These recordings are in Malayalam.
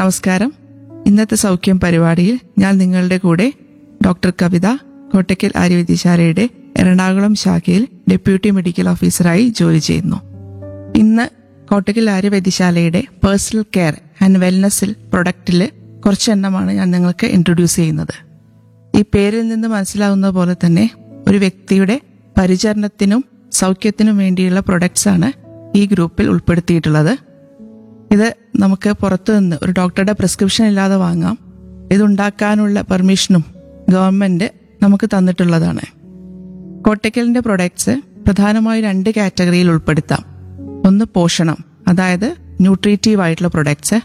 നമസ്കാരം. ഇന്നത്തെ സൗഖ്യം പരിപാടിയിൽ ഞാൻ നിങ്ങളുടെ കൂടെ ഡോക്ടർ കവിത, കോട്ടയ്ക്കൽ ആര്യവൈദ്യശാലയുടെ എറണാകുളം ശാഖയിൽ ഡെപ്യൂട്ടി മെഡിക്കൽ ഓഫീസറായി ജോലി ചെയ്യുന്നു. ഇന്ന് കോട്ടയ്ക്കൽ ആര്യവൈദ്യശാലയുടെ പേഴ്സണൽ കെയർ ആൻഡ് വെൽനസിൽ പ്രൊഡക്റ്റിൽ കുറച്ചെണ്ണമാണ് ഞാൻ നിങ്ങൾക്ക് ഇൻട്രൊഡ്യൂസ് ചെയ്യുന്നത്. ഈ പേരിൽ നിന്ന് മനസ്സിലാവുന്ന പോലെ തന്നെ ഒരു വ്യക്തിയുടെ പരിചരണത്തിനും സൗഖ്യത്തിനും വേണ്ടിയുള്ള പ്രൊഡക്ട്സ് ആണ് ഈ ഗ്രൂപ്പിൽ ഉൾപ്പെടുത്തിയിട്ടുള്ളത്. ഇത് നമുക്ക് പുറത്തുനിന്ന് ഒരു ഡോക്ടറുടെ പ്രിസ്ക്രിപ്ഷൻ ഇല്ലാതെ വാങ്ങാം. ഇതുണ്ടാക്കാനുള്ള പെർമിഷനും ഗവൺമെന്റ് നമുക്ക് തന്നിട്ടുള്ളതാണ്. കോട്ടയ്ക്കലിന്റെ പ്രൊഡക്ട്സ് പ്രധാനമായും 2 കാറ്റഗറിയിൽ ഉൾപ്പെടുത്താം. ഒന്ന് പോഷണം, അതായത് ന്യൂട്രീറ്റീവ് ആയിട്ടുള്ള പ്രൊഡക്ട്സ്.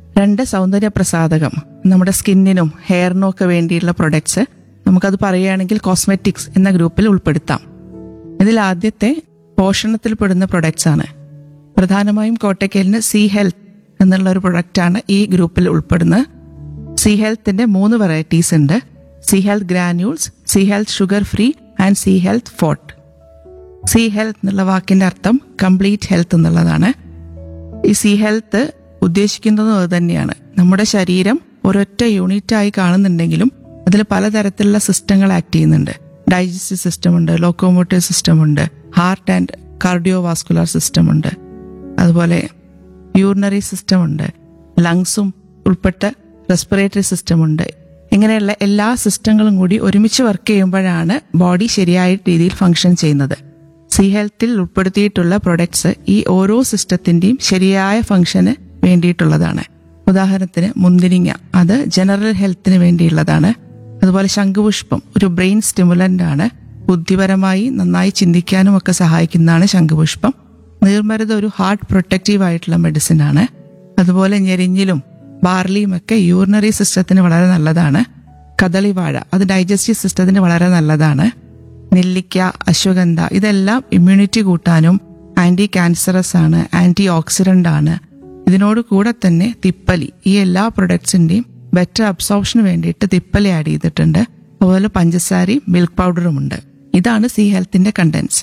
2 സൗന്ദര്യപ്രസാദകം, നമ്മുടെ സ്കിന്നിനും ഹെയറിനും ഒക്കെ വേണ്ടിയിട്ടുള്ള പ്രൊഡക്ട്സ്. നമുക്കത് പറയുകയാണെങ്കിൽ കോസ്മെറ്റിക്സ് എന്ന ഗ്രൂപ്പിൽ ഉൾപ്പെടുത്താം. ഇതിൽ ആദ്യത്തെ പോഷണത്തിൽ പെടുന്ന പ്രൊഡക്ട്സ് ആണ്. പ്രധാനമായും കോട്ടയ്ക്കലിന് സി ഹെൽത്ത് എന്നുള്ള ഒരു പ്രൊഡക്റ്റാണ് ഈ ഗ്രൂപ്പിൽ ഉൾപ്പെടുന്നത്. സി ഹെൽത്തിന്റെ 3 വെറൈറ്റീസ് ഉണ്ട്. C health granules, C health sugar free and C health fort. C health എന്നുള്ള വാക്കിന്റെ അർത്ഥം കംപ്ലീറ്റ് ഹെൽത്ത് എന്നുള്ളതാണ്. ഈ സി ഹെൽത്ത് ഉദ്ദേശിക്കുന്നതും അത് തന്നെയാണ്. നമ്മുടെ ശരീരം ഒരൊറ്റ യൂണിറ്റായി കാണുന്നുണ്ടെങ്കിലും അതിൽ പലതരത്തിലുള്ള സിസ്റ്റങ്ങൾ ആക്ട് ചെയ്യുന്നുണ്ട്. ഡൈജസ്റ്റീവ് സിസ്റ്റം ഉണ്ട്, ലോക്കോമോട്ടീവ് സിസ്റ്റം ഉണ്ട്, heart and cardio vascular system ഉണ്ട്, അതുപോലെ യൂറിനറി സിസ്റ്റം ഉണ്ട്, ലങ്സും ഉൾപ്പെട്ട റെസ്പിറേറ്ററി സിസ്റ്റം ഉണ്ട്. ഇങ്ങനെയുള്ള എല്ലാ സിസ്റ്റങ്ങളും കൂടി ഒരുമിച്ച് വർക്ക് ചെയ്യുമ്പോഴാണ് ബോഡി ശരിയായ രീതിയിൽ ഫംഗ്ഷൻ ചെയ്യുന്നത്. സി ഹെൽത്തിൽ ഉൾപ്പെടുത്തിയിട്ടുള്ള പ്രൊഡക്ട്സ് ഈ ഓരോ സിസ്റ്റത്തിന്റെയും ശരിയായ ഫംഗ്ഷന് വേണ്ടിയിട്ടുള്ളതാണ്. ഉദാഹരണത്തിന് മുന്തിരിങ്ങ, അത് ജനറൽ ഹെൽത്തിന് വേണ്ടിയുള്ളതാണ്. അതുപോലെ ശംഖുപുഷ്പം ഒരു ബ്രെയിൻ സ്റ്റിമുലന്റ് ആണ്. ബുദ്ധിപരമായി നന്നായി ചിന്തിക്കാനും ഒക്കെ സഹായിക്കുന്നതാണ് ശംഖുപുഷ്പം. നീർമരുത് ഒരു ഹാർട്ട് പ്രൊട്ടക്റ്റീവ് ആയിട്ടുള്ള മെഡിസിൻ ആണ്. അതുപോലെ ഞെരിഞ്ഞിലും ബാർലിയും ഒക്കെ യൂറിനറി സിസ്റ്റത്തിന് വളരെ നല്ലതാണ്. കദളിവാഴ അത് ഡൈജസ്റ്റീവ് സിസ്റ്റത്തിന് വളരെ നല്ലതാണ്. നെല്ലിക്ക, അശ്വഗന്ധ ഇതെല്ലാം ഇമ്മ്യൂണിറ്റി കൂട്ടാനും ആന്റി ക്യാൻസറസ് ആണ്, ആന്റി ഓക്സിഡന്റ് ആണ്. ഇതിനോട് കൂടെ തന്നെ തിപ്പലി, ഈ എല്ലാ പ്രൊഡക്ട്സിന്റെയും ബെറ്റർ അബ്സോർപ്ഷന് വേണ്ടിയിട്ട് തിപ്പലി ആഡ് ചെയ്തിട്ടുണ്ട്. അതുപോലെ പഞ്ചസാരയും മിൽക്ക് പൗഡറും ഉണ്ട്. ഇതാണ് സി ഹെൽത്തിന്റെ കണ്ടന്റ്സ്.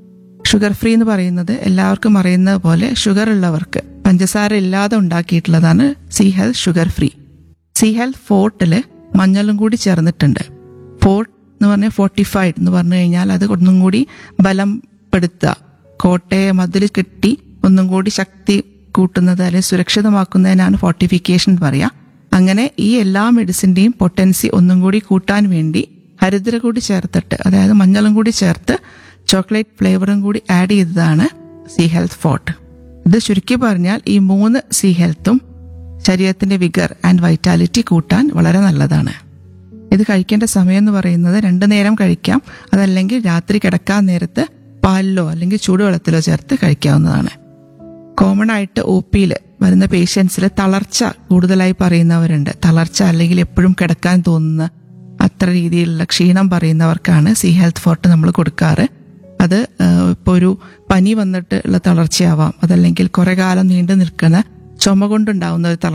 ഷുഗർ ഫ്രീ എന്ന് പറയുന്നത് എല്ലാവർക്കും അറിയുന്നത് പോലെ ഷുഗർ ഉള്ളവർക്ക് പഞ്ചസാര ഇല്ലാതെ ഉണ്ടാക്കിയിട്ടുള്ളതാണ് C health sugar free. C health ഫോർട്ടില് മഞ്ഞളും കൂടി ചേർന്നിട്ടുണ്ട്. ഫോർട്ട് എന്ന് പറഞ്ഞാൽ ഫോർട്ടിഫൈഡ് എന്ന് പറഞ്ഞു കഴിഞ്ഞാൽ അത് ഒന്നും കൂടി ബലപ്പെടുത്തുക, കോട്ടയെ മതിൽ കെട്ടി ഒന്നും കൂടി ശക്തി കൂട്ടുന്നത് അല്ലെങ്കിൽ സുരക്ഷിതമാക്കുന്നതിനാണ് ഫോർട്ടിഫിക്കേഷൻ പറയാ. അങ്ങനെ ഈ എല്ലാ മെഡിസിന്റെയും പൊട്ടൻസി ഒന്നും കൂടി കൂട്ടാൻ വേണ്ടി ഹരിദ്ര കൂടി ചേർത്തിട്ട്, അതായത് മഞ്ഞളും കൂടി ചേർത്ത് ചോക്ലേറ്റ് ഫ്ലേവറും കൂടി ആഡ് ചെയ്തതാണ് സി ഹെൽത്ത് ഫോർട്ട്. ഇത് ചുരുക്കി പറഞ്ഞാൽ ഈ 3 സി ഹെൽത്തും ശരീരത്തിന്റെ വിഗർ ആൻഡ് വൈറ്റാലിറ്റി കൂട്ടാൻ വളരെ നല്ലതാണ്. ഇത് കഴിക്കേണ്ട സമയം എന്ന് പറയുന്നത് 2 നേരം കഴിക്കാം. അതല്ലെങ്കിൽ രാത്രി കിടക്കാൻ നേരത്ത് പാലിലോ അല്ലെങ്കിൽ ചൂടുവെള്ളത്തിലോ ചേർത്ത് കഴിക്കാവുന്നതാണ്. കോമൺ ആയിട്ട് ഒ പിയിൽ വരുന്ന പേഷ്യൻസിൽ തളർച്ച കൂടുതലായി പറയുന്നവരുണ്ട്. തളർച്ച അല്ലെങ്കിൽ എപ്പോഴും കിടക്കാൻ തോന്നുന്ന അത്ര രീതിയിലുള്ള ക്ഷീണം പറയുന്നവർക്കാണ് സി ഹെൽത്ത് ഫോർട്ട് നമ്മൾ കൊടുക്കാറ്. അത് ഇപ്പോൾ ഒരു പനി വന്നിട്ട് ഉള്ള തളർച്ചയാവാം, അതല്ലെങ്കിൽ കുറെ കാലം നീണ്ടു നിൽക്കുന്ന ചുമ കൊണ്ടുണ്ടാവുന്ന ഒരു